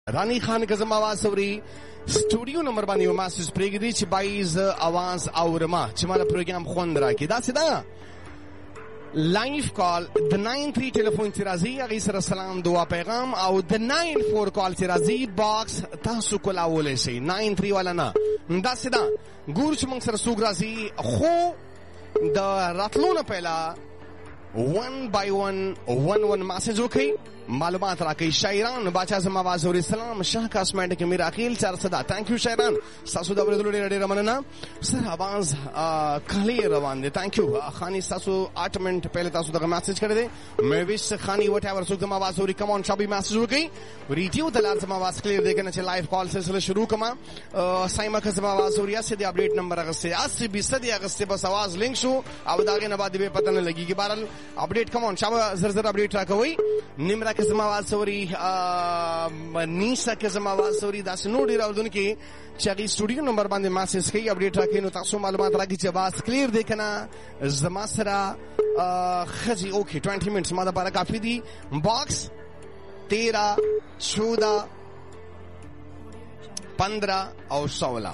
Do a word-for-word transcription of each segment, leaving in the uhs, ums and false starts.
رانی خان که زما आवाज اوري سټوډیو نمبر باندې یو میسج پرېږدي چې بایز आवाज اورما چې مال پروګرام خوند راکې دا سیدا لایف کال د ناین تھری ټلیفون چې راځي هغه سره سلام دعا پیغام او د ناین فور کال چې راځي باکس تاسو کولای شئ ناین تھری والا نه دا سیدا ګور چې موږ سره سوګ راځي خو د راتلونه پهلا ون بای ون ون ون میسج وکي معلومات راکې شاعران باچا زما आवाज اوري سلام شاه کاسمیټ کې میرا اخیل چار صدا ثانک یو شاعران تاسو دا ورته ډېر ډېر مننه سر आवाज کلی روان دي ثانک یو خاني تاسو آٹھ منټ پہلے تاسو دا میسج کړی دی مې ویش خاني وټ ایور سو زما आवाज اوري کم اون شابي میسج وکي ریډیو دلار زما आवाज کلیر دی کنه چې لایو کال سلسله شروع کما سایما که زما आवाज اوري اسه دی اپډیټ نمبر هغه سه اسی بیس دی هغه سه بس आवाज لینک شو او داغه نه بعد به پته نه لګيږي بهرال اپډیټ کم اون شابه زر زر اپډیټ راکوي نیمرا که زما आवाज اوري نیسا که زما आवाज اوري دا سنو ډیر اردن کې چې هغه سټوډیو نمبر باندې میسج کوي اپډیټ راکې نو تاسو معلومات راکې چې आवाज کلیر دی کنه زما سره خزي اوکي ट्वेंटी منټس ما دا لپاره کافي دي باکس तेरह चौदह पंद्रह او सोलह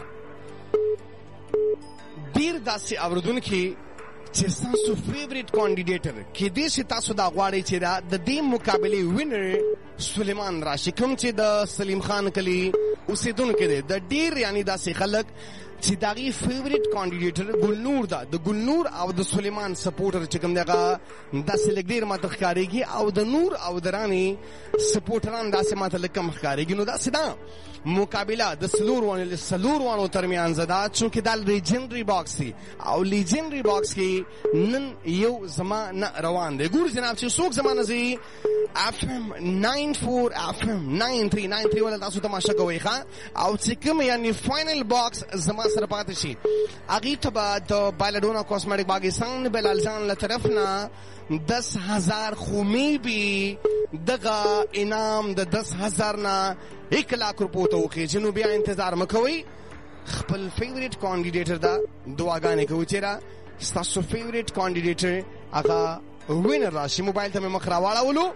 ډیر داسې اوردونکو چې تاسو فیوریټ کانډیډیټر کې دې چې تاسو دا غواړئ چې دا د دې مقابله وینر سلیمان راشي کوم چې د سلیم خان کلی اوسیدونکو دی د ډیر یعنی داسې خلک چې داغي فیوریټ کانډیډیټر ګلنور دا د ګلنور او د سلیمان سپورټر چې کوم دغه داسې لګډیر ماته ښکاریږي او د نور او درانی سپورټران داسې ماته لکم ښکاریږي نو داسې دا مقابله د سلور وانه سلور وانو ترمیان زدا چې دا لیجنډري باکس دی او لیجنډري باکس کې نن یو زما نه روان دی ګور جناب چې څوک زمانه زی اف ام ناین فور اف ام ناین تھری ناین تھری ولا تاسو تماشا کوئ ښا او چې کوم یعنی فائنل باکس زما سره پاتې شي اغه ته د بالډونا کاسمیټک پاکستان بلال جان له طرف نه دس ہزار خومی بھی دغه انعام د دس ہزار نه ایک لاکھ روپو ته وکړي جنو بیا انتظار مکوئ خپل فیوریټ کانډیډیټر دا دعاګانې کوي چې را تاسو فیوریټ کانډیډیټر هغه وینر راشي موبایل ته مخ راوړاولو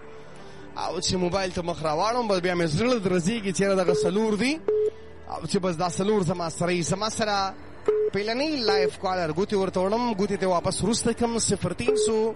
او چې موبایل ته مخ راوړم بل بیا مې زړه درځيږي چې دغه سلور دی او چې بس دا سلور زما سره زما سره پهلنی لایف کالر ګوتی ورته وړم ګوتی ته واپس روسته کم صفر تین سو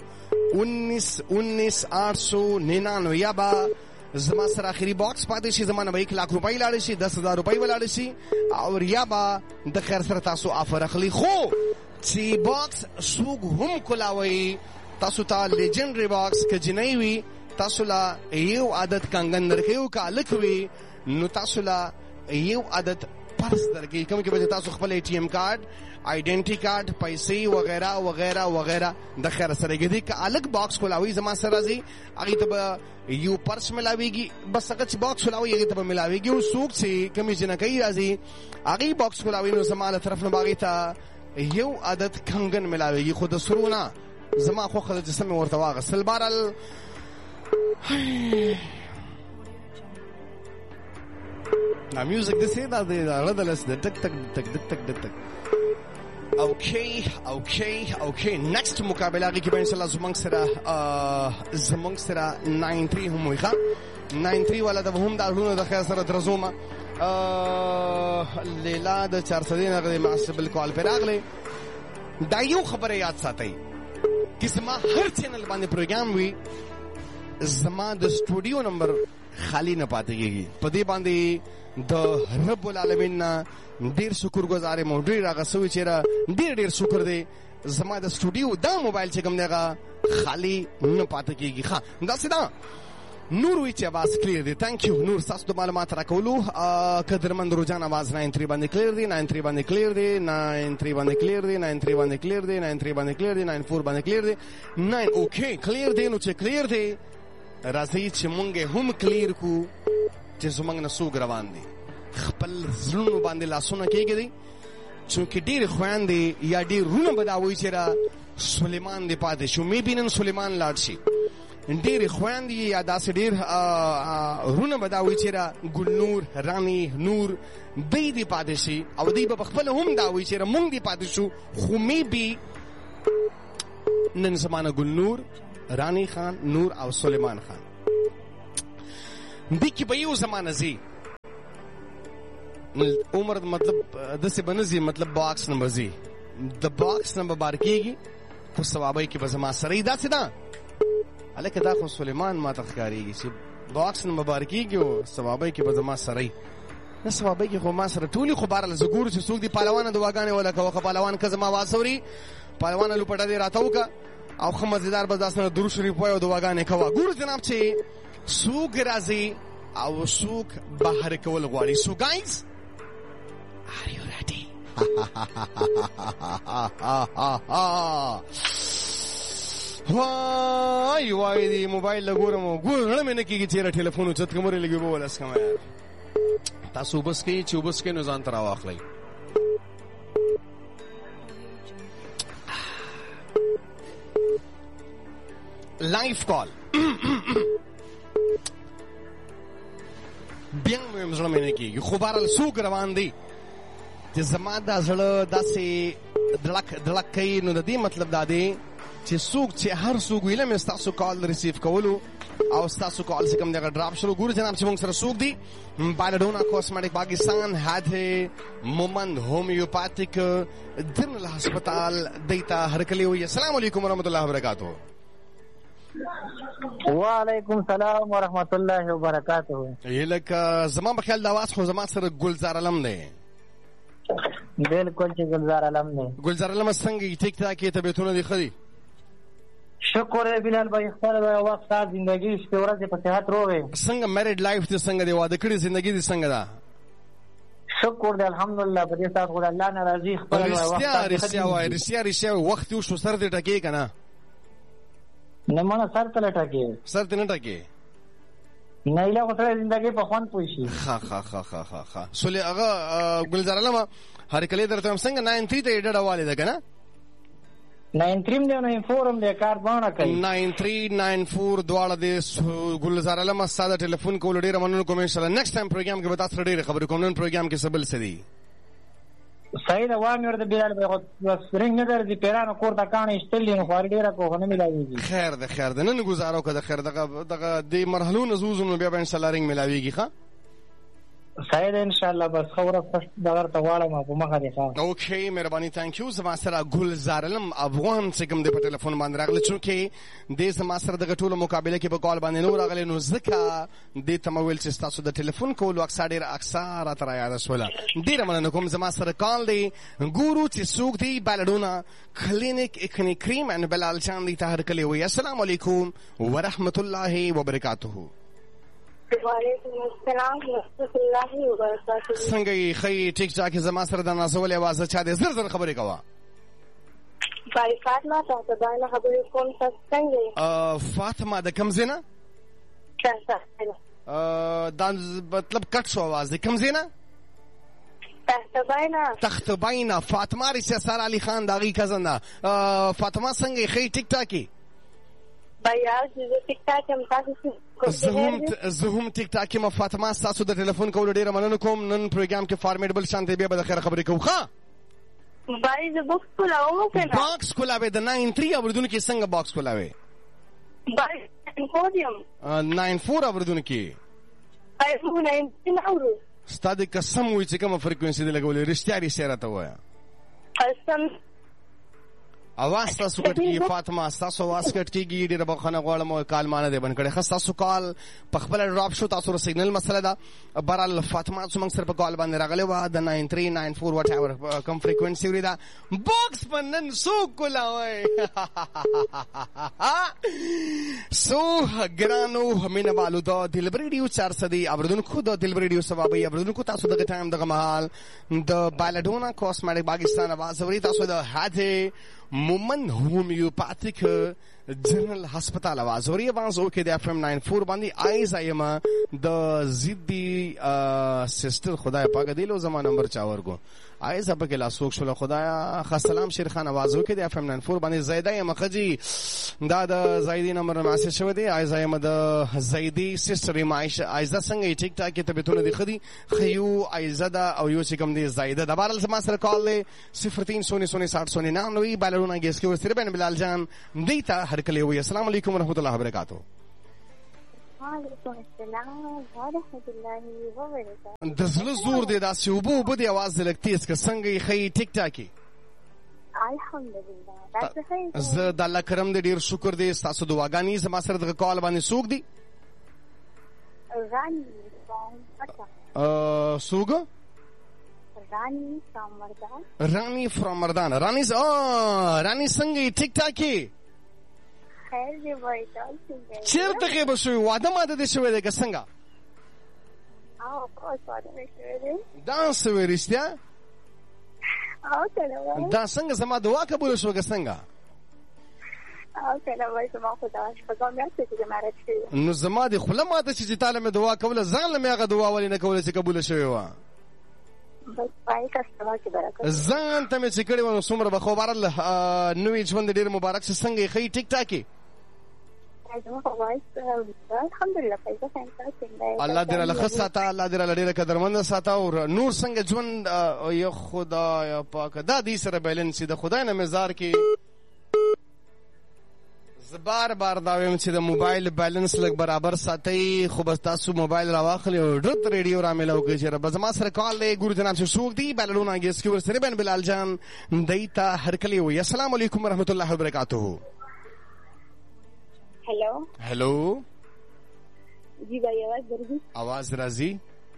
انیس انیس آٹھ سو ننانوے یا با زما سره اخري باکس پاتې شي زما نه ایک لاکھ روپۍ لاړ شي دس هزار روپۍ ولاړ شي او یا با د خیر سره تاسو افر اخلي خو چې باکس سوق هم کولاوي تاسو ته لیجنډري باکس کې جنۍ وي تاسو لا یو عادت کنګن درکیو کا لکوي نو تاسو لا یو عادت پرس درکې کوم کې به تاسو خپل ای ټی ایم کارت آیډنټی کارت پیسې وغیرہ وغیرہ وغیرہ د خیر سره کې دي ک الګ باکس کولاوي زما سره زی هغه ته یو پرس ملاويږي بس هغه چې باکس کولاوي هغه ته ملاويږي او سوق چې کمی جن کوي راځي هغه باکس کولاوي نو زما له طرف نه باغی ته یو عادت کنګن ملاويږي خود سرونه زما خو خل جسم ورته واغ سلبارل Na music this here that the radaless the tick tick tick tick tick tick. Okay, okay, okay. Next مقابله کې به ان شاء الله زمونږ سره زمونږ سره ناین تھری هم وي ښا ناین تھری والا د هم د ورونو د خیر سره درزومه لیلا د چار سدین هغه محسب کال پر اغله دا یو خبره یاد ساتئ چې زما هر چینل باندې پروګرام وي زما د سټوډیو نمبر خالی نه پاتې کیږي په دې باندې د رب العالمین ډیر شکر گزار مو ډیر هغه سوي چې را ډیر ډیر شکر دی زما د سټوډیو دا موبایل چې کوم دیغه خالی نه پاتې کیږي ښا دا سیدا نور وی چې आवाज کلیر دی ثانک یو نور تاسو د معلومات راکولو قدرمن روزان आवाज ناین تھری باندې کلیر دی ناین تھری باندې کلیر دی ناین تھری باندې کلیر دی ناین تھری باندې کلیر دی ناین تھری باندې کلیر دی ناین فور باندې کلیر دی ناین اوکے کلیر دی نو چې کلیر دی راځي چې مونږه هم کلیر کو چې زمونږ نه سوګ روان دي خپل زړونو باندې لاسونه کېږي چې ډېر خويندې یا ډېر رونه بداوي چې را سليمان دی پاتې شو مې بینن سليمان لاړ شي ډېر خويندې یا داسې ډېر رونه بداوي چې را ګلنور رانی نور دې دی پاتې شي او دې په خپل هم داوي چې را مونږ دی پاتې شو خو مې بي نن زمانه ګلنور رانی خان نور او سلیمان خان دی کی به یو زمانه زی عمر مطلب داسې به نه ځي، مطلب باکس نه به ځي، د باکس نه به بار کېږي، خو ثوابۍ کې به زما سره یي. داسې ده هلکه، دا خو سلیمان ما ته ښکارېږي چې باکس نه به بار کېږي او ثوابۍ کې به زما سره یي. نه ثوابۍ کې خو ما سره ټولې، خو بهرحال زه ګورو چې څوک دي پهلوانه دعاګانې وله کوه. ښه پهلوان که زما آواز اوري، پهلوانه لوپټه دې راته وکړه او ښه مزېدار به داسې درود شریف وایه او دعاګانې کوه. ګورو جناب چې څوک راځي او څوک بهر کول غواړي. سو ګایز are you ready؟ وای وای دی موبایل لګورم، ګور غړ مې نه کېږي چېرې ټلیفون اوچت کړم، ورې لږې اوبه ولس کړم. یار تاسو اوبه څښئ، چې اوبه څښئ نو ځان ته راواخلئ. لایف کال بیا مې زړه مې نه کېږي، خو بهرحال څوک روان دی چې زما دا زړه داسې دړک دړک کوي، نو د دې مطلب دا دی چې څوک چې هر څوک ویله مې ستاسو کال ریسیو کولو او ستاسو کال چې کوم دغه ډراپ شروع. ګورو جناب چې موږ سره څوک دي. بالډونا کاسمیټک پاکستان، هاته مومند هومیوپاتیک جنرل هسپتال دیتا هرکلی وي. السلام علیکم ورحمۃ اللہ وبرکاتہ. وعلیکم السلام ورحمۃ اللہ وبرکاتہ. یې لکه زما په خیال د اواز خو زما سره ګلزار علم دی. بالکل چې ګلزار علم دی. ګلزار علم څنګه ټیک ټاک یې طبیعتونه دي ښه دي؟ شکر دی بلال بھائی، خپل وخت سات زندگی شپې ورځې په صحت روغې. څنګه میریډ لایف دې څنګه دی؟ واده کړې زندگی دې څنګه ده؟ شکر دی الحمدلله په دې سات خو الله نه راضي. خپل وخت رښتیا رښتیا وایي، رښتیا رښتیا وخت یو شو سر دې ټکې که نه؟ نه مړه سر ته نه ټکې، سر ته نه ټکې نه ایله خو سړی زندګۍ په خوند پوه شي. ښه ښه ښه ښه ښه ښه سولې هغه ګلزار علمه هرکلی درته وایم څنګه ناین تھری ته یې ډډه والې ده که نه؟ ناین تھری هم دی ناین فور هم دی، کار باڼه کوي. ناین تھری ناین فور دواړه دی. ګلزار علمه ستا د ټلیفون کولو ډېره مننه کوم. انشاءالله نیکسټ ټایم پروګرام کې به تا سره ډېرې خبرې کوم. نن پروګرام کې څه بل څه دي؟ صحیح ده، وام ورته بلال بھائی خو رنګ نه درځي، پیرانو کور ته کاڼې ایستلي نو خواري ډېره کو خو نه میلاوېږي. خیر ده خیر ده، نن ګزاره وکړه د خیر دغه دغه دې مرحلو نه زوځو نو بیا به انشاءالله رنګ میلاوېږي. ښه صحیح ده انشاءالله. بس ښه ورځ دغه ته غواړم په مخه دې ښه. اوکې مهرباني، تhank you. زما سره ګلزار علم افغان چې کوم دی په ټلیفون باندې راغلی، چونکې دې زما سره دغه ټوله مقابله کې په کال باندې نه راغلی، نو ځکه دې ته مې ویل چې ستاسو د ټلیفون کولو اکثر ډېره اکثر راته رایاده شوله. ډېره مننه کوم. زما سره کال دی. ګورو چې څوک دی. بالډونا کلینک اکنی کریم ان بلال جان دی ته هرکلی وي. السلام علیکم ورحمۃ اللہ وبرکاتہ. وعلیکم السلام ورحمۃ اللہ وبرکاتہ. څنګه یې ښه ټیک ټاک؟ زما سره د نازولې اواز چا دی؟ زر زر خبرې کوه. بای فاطمه تاسو باندې خبرې کوم. تاسو څنګه یې؟ فاطمه د کوم ځای نه؟ دا مطلب کټ شو اواز دی. کوم ځای نه؟ تختبینه. تختبینه. فاطمه رشته سار علي خان د هغې کزن ده. فاطمه څنګه یې ښه ټیک ټاک یې؟ زه هم ټیک ټاک یم. فاطمه ستاسو د ټلیفون کولو ډېره مننه کوم. نن پروګرام کې فارمیټ بل شان دی، بیا به د خیر خبرې کوو. ښه بای زه باکس کولاوم که نه؟ باکس کولاوې د ناین تھری اورېدونکي څنګه باکس کولاوې؟ بای ناین فور یم. ناین فور اورېدونکي بای موږ ناین تھری نه اورو. ستا د قسم وایي چې کومه فریکوینسي دې لګولې؟ رښتیا رښتیا راته ووایه. قسم اواز ستاسو کټ کېږي. فاطمه ستاسو اواز کټ کېږي، ډېره بخښنه غواړم او کال ما نه دی بند کړی. ښه ستاسو کال په خپله ډراپ شو، تاسو سره سیګنل مسله ده. بهرحال فاطمه څو موږ سره په کال باندې راغلې وه د ناین تھری ناین فور واټ ایور کوم فریکوینسي وریده. باکس په نن څوک کولاوئ؟ سو ګرانو مینه والو د دلبر ریډیو چار سو دی اورېدونکو، د دلبر ریډیو سبابي اورېدونکو، تاسو دغه ټایم دغه مهال د بالډونا کاسمیټک پاکستان اواز اورئ. تاسو د هاته مومن هومیوپاتیک جنرل هسپتال आवाज और ये आवाज okay the FM nine four बांधी आइज आयमा द जिद्दी सिस्टर खुदाया पाक दिलो जमा नंबर चावर को आइज अब के लासोक शुला खुदाया खसलाम शेर खान आवाज okay the FM nine four बांधी ज़ैदा ये मखजी दादा ज़ैदी नंबर मैसेज शो दे आइज आयमा द ज़ैदी सिस्टर माइश आइजा संगे ठीक ठाक के तबीयतों ने दिखदी खयू आइज़दा और यो चिकम दे ज़ैदा दबारल से मास्टर कॉल ले सिफर तीन सोने सोने साठ सोने नानवे बालूना गेस के सिर बन बिलाल जान दीता हरकले हुई। अस्सलाम वालेकुम व रहमतुल्लाहि व बरकातहू। وعلیکم السلام ورحمۃ اللہ وبرکاتہ. د زړه زور دی داسې اوبه اوبه دی اواز دې لږ تیز که څنګه یې ښیي ټیک ټاک یې. الحمدلله تاسو ښه. زه د الله کرم دی ډېر شکر دی. ستاسو دعاګانې زما سره دغه کال باندې څوک دی؟ رانی فرام څوک؟ رانی فرام مردان. رانی فرام مردان. رانی رانی څنګه یې ټیک ټاک یې؟ خیر دی وای تاسو چېرته غیبه شوې؟ واده ماده دې شوی دی که څنګه؟ او اوس واده مې شوی دی. دا څه وایې رښتیا؟ او کنه وای دا څنګه زما دعا قبوله شوه که څنګه؟ او کنه وای زما خدا شپږم میاشت چې مارچ شوی. نو زما دې خوله ماته چې چې تاله مې دعا کوله ځان له مې هغه دعا ولې نه کوله چې قبوله شوې وه؟ بس پای کاستوا کې برکت. ځان ته مې چې کړې وه نو څومره به خو بهرحال نوی ژوند ډېر مبارک شي. څنګه یې ښیي ټیک ټاک یې؟ الحمدلله پیسې څنګه الله دې راله ښه ساته. الله دې راله ډېره قدرمنده ساته. او نور څنګه ژوند یا خدایا پاکه دا دې سره بیلنس د خدای نه مزار کې. زه بار بار دا وایم چې د موبایل بیلنس لږ برابر ساتئ. خو بس تاسو موبایل راواخلئ او ډرت ریډیو رامیلاو کړئ چې ربه زما سره کال دی. ګورو جناب چې څوک دی؟ بیللونه ګیس کې ورسره بین بلال جان دی ته هرکلی وایي. السلام علیکم ورحمۃ الله وبرکاتہ. हेलो हेलो जी भाई आवाज दर्जी आवाज राजी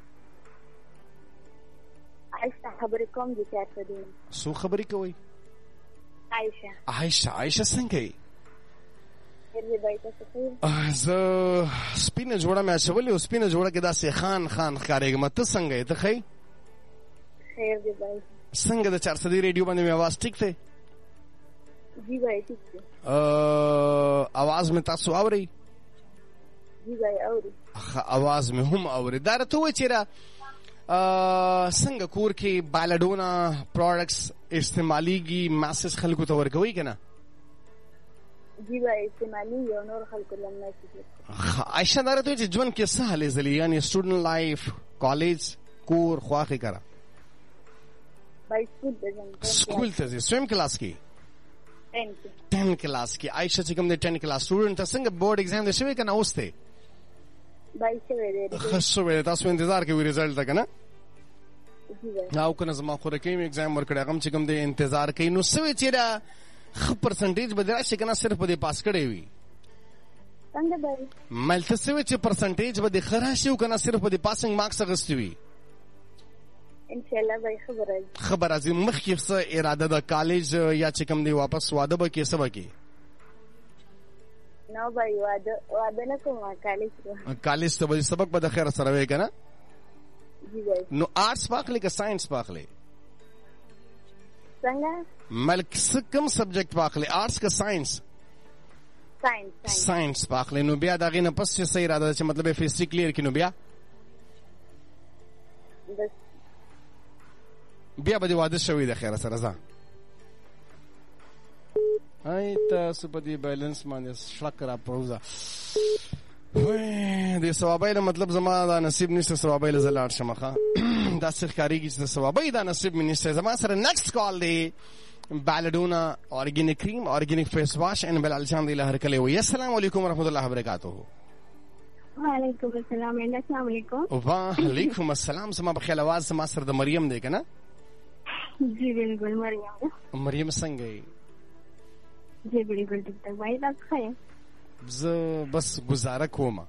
आयशा खबर कोम जी क्या कर दी सो खबरी कोई आयशा आयशा आयशा څنګه یې भाई تاسو ز سپینه جوړه مې اچولې او سپینه جوړه کې داسې خان خان ښکارېږم. ته څنګه یې؟ ته ښه یې؟ خیر دی भाई. څنګه د چار سدي ریډیو باندې مې आवाज ټیک دی؟ जी भाई ठीक है. आवाज में تاسو اوري؟ जी भाई اوري. आवाज में هم اوري. دا راته وایي چې را څنګه کور کې بالډونا پروډکټس استعماليږي میسج خلکو ته ورکوي که نه؟ जी भाई استعمالي یو نور خلکو لم میسج. عائشہ دا راته وایي چې ژوند کې څه حالې ځلي یعنې سټوډنټ لایف کالج کور خواښې کړه؟ भाई स्कूल ته ځم. سکول ته ځې؟ سویم کلاس کې؟ ټن کلاس کې. عائشہ چې کوم دی ټن کلاس سټوډنټ ته څنګه بورډ ایگزام دی شوی که نه اوس دی؟ भाई شوی دی. ښه شوی دی. تاسو انتظار کوئ رزلټ ته که نه؟ जी भाई. او که نه زما خوره کوي ایگزام ورکړی هغه هم چې کوم دی انتظار کوي. نو څه وایي چې را ښه پرسنټیج به دې راشي که نه صرف به دې پاس کړی وي؟ څنګه भाई مل ته څه وایي چې پرسنټیج به دې ښه راشي او که نه صرف به دې پاسنګ مارکس اخیستي وي؟ ان شاء الله भाई خبر راځي. خبر راځي. مخکې څه اراده ده کالج یا چې کوم دی واپس واده به کې څه به کې؟ نو भाई واده واده نه کوم کالج کالج ته به سبق به د خیر سره وي که نه؟ जी भाई. نو آرټس پاخلی که ساينس پاخلی؟ څنګه ملک څه کوم سبجیکټ پاخلی آرټس که ساينس؟ ساينس ساينس پاخلی. نو بیا د هغې نه پس چې څه اراده ده چې مطلب یې فزیک کلیر کړي نو بیا بس بیا به دې واده شوی د خیره سره ځه. ای تاسو په دې بیلنس باندې شړک را پروزه. د ثوابۍ له مطلب زما دا نصیب نشته. ثوابۍ له زه لاړ شم ښه داسې ښکارېږي چې د ثوابۍ دا نصیب مې نشته. زما سره نیکسټ کال دی بالډونا آرګینک کریم آرګینک فیس واش ان بلال جان دی له هرکلی وایي. السلام علیکم ورحمۃ اللہ وبرکاتہ. وعلیکم السلام. السلام علیکم. وعلیکم السلام. زما په خیال आवाज زما سره د مریم دی که نه؟ जी बिल्कुल मरियम. مریم څنګه یې؟ जी बिल्कुल ठीक ठाक भाई. तब खाए زه بس گزاره کوم.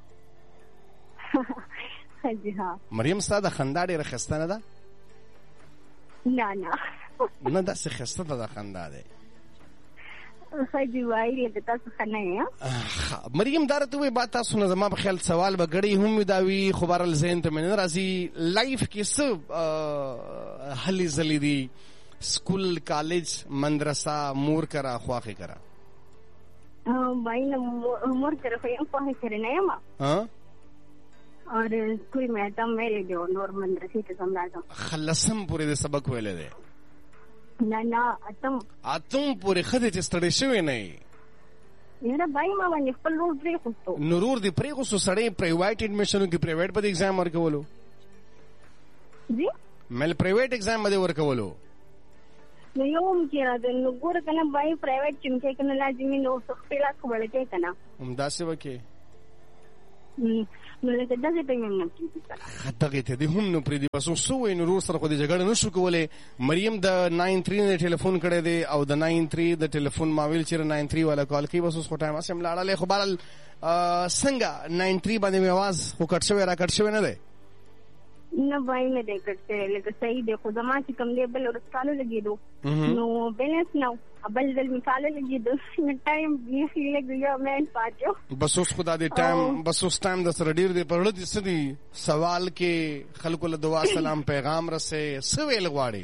जी हाँ. مریم ستا د خندا ډېره ښایسته نه ده؟ نه نه نه داسې ښایسته ده د خندا دی. خدي وایي د تاسو خنه یې. مریم دا راته وایي با تاسو نه زما په خیال سوال به ګړی هم دا وي خو بهرحال ذهن ته مې نه راځي لایف کې څه هلې ځلې دي स्कूल कॉलेज मदरसा मोर करा ख्वाखे करा भाई ना मोर तरफ है ख्वाखे करे ना यमा हां और स्कूल में तम मेरे जो नॉर मदरसे के समझाता खलसम पूरे दे सबक वेले दे ना ना अतम अतम पूरे खदे च स्टडी शवे नहीं मेरा भाई मामा ने फल रोड प्रे खुस्तो नरूर दी प्रे खुस्तो सड़े प्राइवेट एडमिशन की प्राइवेट पर एग्जाम वर्क बोलो जी मेल प्राइवेट एग्जाम मध्ये वर्क बोलो no yo mkira de no gura kana bai private chimke kana lazimi no so pela ko bale ke kana umda se wake نو لکه دغه ته مې نه کیږي دغه ته دې هم نو پرې دی بس سو وې نو سره خو دې جګړه نشو کولای. مریم د ناین تھری نه ټلیفون کړی دی او د ناین تھری د ټلیفون ماویل چې ناین تھری والا کال کوي بس اوس خو ټایم اسم لاړل خو بهرحال څنګه ناین تھری باندې مې आवाज خو کټ شوی را کټ شوی نه دی نه وای نه دی کټ شوی لکه صحیح دی خو زما چې کوم دی بل ورسکالو لګېدو نو بیلنس نو بل دل مثال لګېدو ټایم بیخي لګ یو منټ پاتو بس اوس خدا دې ټایم بس اوس ټایم د سره ډیر دی پر ورځ دې سدي سوال کې خلکو له دعا سلام پیغام رسې سویل غواړي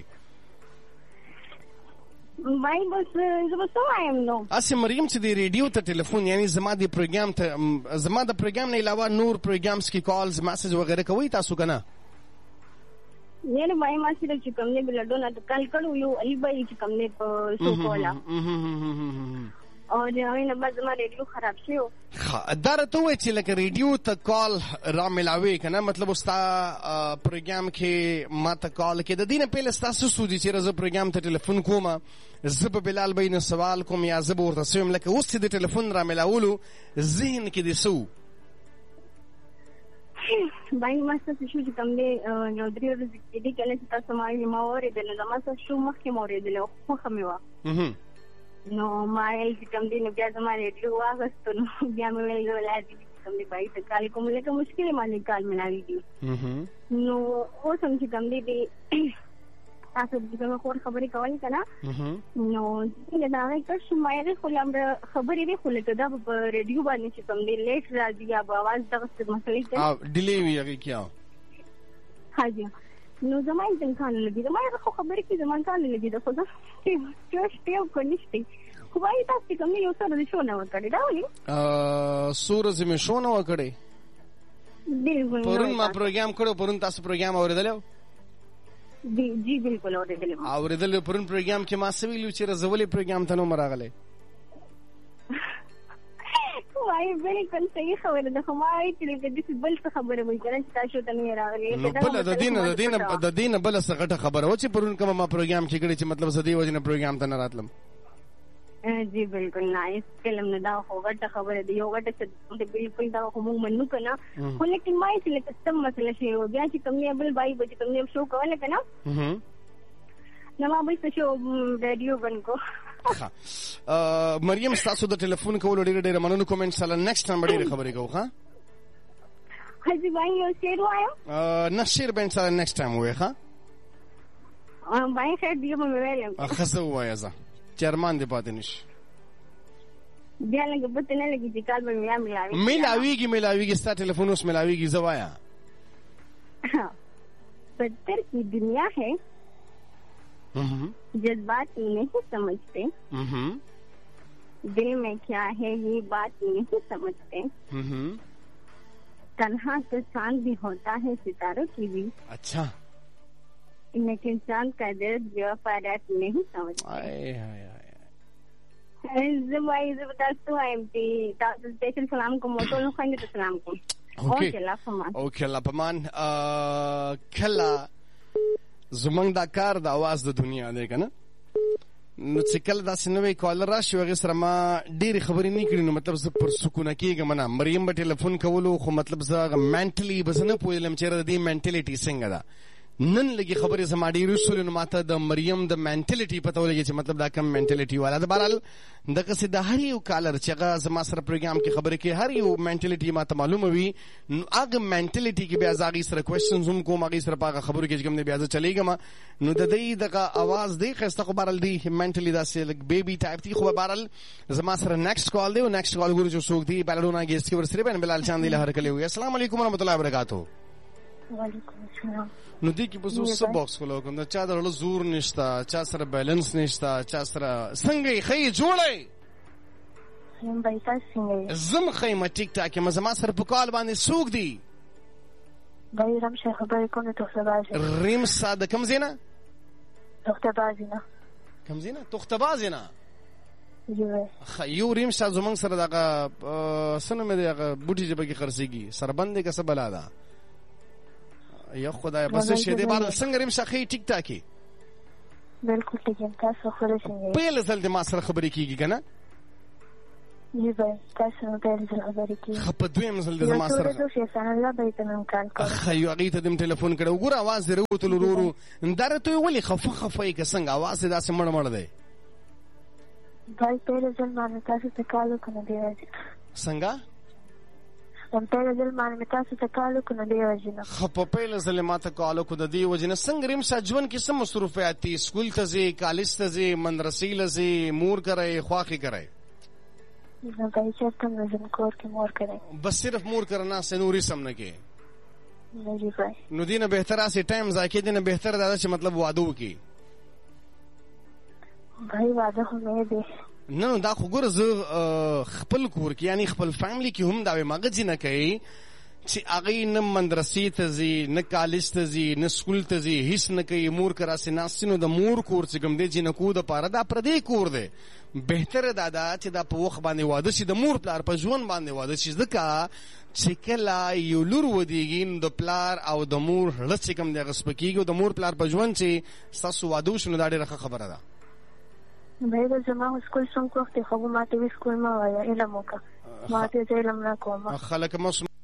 وای بس زما سو وایم نو اسه مریم چې د ریډیو ته ټلیفون یعنی زما د پروګرام ته زما د پروګرام نه علاوه نور پروګرامز کې کالز میسج وغیرہ کوي تاسو کنه نه نه وای ما چې کوم نه بلډونه د کال کړو یو ای بای چې کوم نه په شو کولا او نه نه بعد ما ریډیو خراب شو دا ته وای چې لکه ریډیو ته کال را ملاوي کنه مطلب استا پروګرام کې ما ته کال کې د دینه په لستاسو سودي چې زه پروګرام ته ټلیفون کوم زب بلال بین سوال کوم یا زب ورته سوم لکه اوس چې د ټلیفون را ملاولو ذهن کې دي سو باندې ما څه شو چې کوم دې نو درې ورځې کې دې کله چې تاسو ما یې ما اورېدل نو ما څه شو مخکې ما اورېدل خو خمه وا نو ما یې چې کوم دې نو بیا زما ریډیو واغستو نو بیا مې ویل ولادي کوم دې پای ته کال کوم لکه مشکل باندې کال ملاوي دي نو اوس هم چې کوم دې تاسو دغه خبر خبرې کولې کنه نو څنګه دا وایي چې ما یې خو لمر خبرې دې خو لکه دا په ریډیو باندې چې کوم دې لیټ راځي یا په आवाज دغه څه مسلې ته او ډیلی وی هغه کیا حاجی نو زمای څنګه کان لګي زمای خو خبرې کې زمان کان لګي دا خو دا چې ټیو کنيشتي خو وايي تاسو کوم یو سره شو نه وکړي دا ولي ا سورز می شو نه وکړي بالکل پرون ما پروګرام کړو پرون تاسو پروګرام اوریدلو دی جی بالکل اوریدل اوریدل پرون پروګرام کې ما سویلو چې رزولې پروګرام ته نو مراغله وای بالکل صحیح خبره ده خو ما چې دې بل څه خبره وای کړم چې تاسو ته نه راغلي نو بل د دین د دین د دین بل څه غټه خبره و چې پرون کوم ما پروګرام کې کړی چې مطلب زدي وجنه پروګرام ته نه راتلم جی بالکل نایس کلم نه دا خو غټه خبره دی یو غټه چې بالکل دا خو موږ منو کنه خو لیکن ما یې لکه څه مسله شی و بیا چې کوم نه بل بای بچ کوم نه شو کوله کنه نو ما به څه شو ریډیو بنکو مریم تاسو د ټلیفون کول ډیر ډیر مننه کوم ان شاء الله نیکسټ ټایم ډیر خبرې کوو ها حاجی باندې یو شیر وایم نه شیر به ان شاء الله نیکسټ ټایم وای ها باندې خیر دی مې ویلم اخسه وای زه چرمان دی پاتې نش بیا لږ بت نه لګی چې کال به مې ملاوي ملاویږي ملاویږي ستا ټلیفون اوس ملاویږي زوایا पत्थर की दुनिया है जज्बात नहीं समझते दिल में क्या है ये बात नहीं समझते तन्हा तो चांद भी होता है सितारों की भी अच्छा लेकिन चांद का दर्द बेवफादात नहीं समझते زمای زبردستو ایم تی تاسو سپیشل سلام کوم ټول خو ته سلام کوم اوکې الله پمان اوکې الله پمان کلا زمنګ دا کار د आवाज د دنیا دی کنه نو چې کله دا سنوي کالر راشي هغه سره ما ډېری خبرې نه کړې نو مطلب زه پر سکون کېږم نه مریم په ټلیفون کولو خو مطلب زه منټلی بزنه پوهلم چې د دې منټالیټي څنګه ده نن لګي خبرې زما ډېر رسول نو ماته د مریم د منټالیټي پته ولګي چې مطلب دا کم منټالیټي والا د بهرحال دغه څه د هر یو کالر چې هغه زما سره پروګرام کې خبرې کوي هر یو منټالیټي ماته معلومه وي نو هغه منټالیټي کې بیا زاغي سره کوېسچنز هم کوم هغه سره په خبرو کې کوم نه بیا ځه چلیږم نو د دې دغه आवाज دی خسته خو بهرحال دی منټالی دا سه لک بیبي ټایپ دی خو بهرحال زما سره نیکسټ کال دی او نیکسټ کال ګورو چې څوک دی بلډونا ګیس کې ورسره بن بلال چاندی له هر کله وي السلام علیکم ورحمت الله وبرکاتہ وعلیکم السلام نو دی کې په څه باکس خلو کوم دا چا درلو زور نشتا چا سره بیلانس نشتا چا سره څنګه خې جوړې هم بای تاسو څنګه زم خیمه ټیک ټاک ما زما سره په کال باندې سوق دی دای رم شه خبرې کوم ته خبرې ریم ساده کم زینا توخته بازینا کم زینا توخته بازینا یو یو ریم ساده زمنګ سره دغه سنمه دغه بوټي جبه کې خرڅيږي سربند کې څه بلا ده یا خدای بس شه دې بار څنګه ریم شخې ټیک ټاکي بالکل ټیک تاسو خبرې څنګه په لزل د ما سره خبرې کیږي کنه جی بھائی تاسو نو پیل ځل خبرې کوي خپ دویم ځل د زما سره یو څه سره الله به تنم کال کوي خو هغه ته د ټلیفون کړو ګور आवाज دروته لورو درته ویلي خفه خفه کې څنګه आवाज داسې مړ مړ دی بھائی پیل ځل باندې تاسو ته کالو کنه دی څنګه هم پیل ځل باندې تاسو ته کالو کنه دی وجنه خپ پیل ځل ماته کالو کو د دی وجنه څنګه ریم ساجون کې سم مصروفیات دي سکول ته ځي کالج ته ځي مدرسې لځي مور کوي خواخي کوي نو بھائی چرته نظم کور کې مور کوي بس صرف مور کرنا سنوري سم نه کې نه جی بھائی نو دینه بهتره سي ټایم ځکه دینه بهتره دا چې مطلب واده وکي بھائی واده خو مې دی نه نو دا خو ګور زه خپل کور کې یعنی خپل فیملی کې هم دا مغز نه کوي چې هغه نه مدرسې ته ځي نه کالج ته ځي نه سکول ته ځي هیڅ نه کوي مور کرا سيناسینو د مور کور چې کوم دی چې نه کو د پاره دا پردې کور دی بهتره دا دا چې دا په وخت باندې واده شي د مور پلار په ژوند باندې واده شي ځکه چې کله یو لور ودیږي د پلار او د مور هړ چې کوم دی غسپکیږي د مور پلار په ژوند چې تاسو واده شنو دا ډیره خبره ده بھائی دا زما سکول څنګه وخت خو ماته وی سکول ما وایا علم وکړه ماته علم نه کوم خلک مو